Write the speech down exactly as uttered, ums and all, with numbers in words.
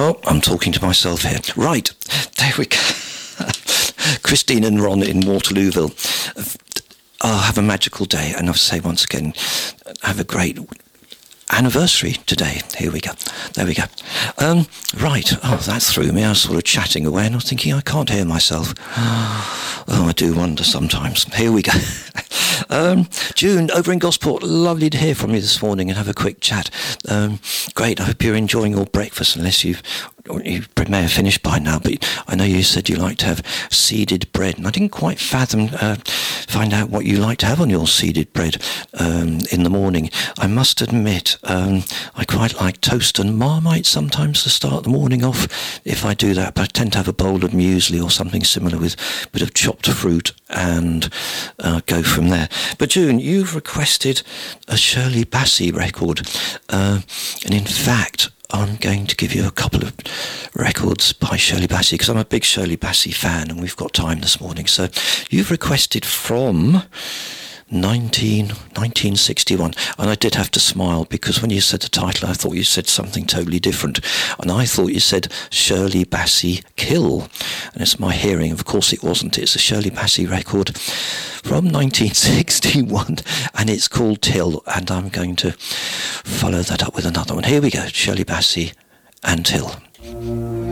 Oh, I'm talking to myself here. Right, there we go. Christine and Ron in Waterlooville. Oh, have a magical day. And I'll say once again, have a great anniversary today. Here we go. There we go. Um, right. Oh, that threw me. I was sort of chatting away and I was thinking, I can't hear myself. Oh, I do wonder sometimes. Here we go. Um, June, over in Gosport, lovely to hear from you this morning and have a quick chat. Um, great, I hope you're enjoying your breakfast, unless you've you may have finished by now, but I know you said you like to have seeded bread, and I didn't quite fathom, uh, find out what you like to have on your seeded bread um, in the morning. I must admit, um, I quite like toast and Marmite sometimes to start the morning off, if I do that, but I tend to have a bowl of muesli or something similar with a bit of chopped fruit and uh, go from there. But June, you've requested a Shirley Bassey record, uh, and in fact, I'm going to give you a couple of records by Shirley Bassey, because I'm a big Shirley Bassey fan and we've got time this morning. So you've requested from nineteen, nineteen sixty-one, and I did have to smile because when you said the title I thought you said something totally different, and I thought you said Shirley Bassey Kill, and it's my hearing. Of course it wasn't. It's a Shirley Bassey record from nineteen sixty-one and it's called Till, and I'm going to follow that up with another one. Here we go, Shirley Bassey and Till.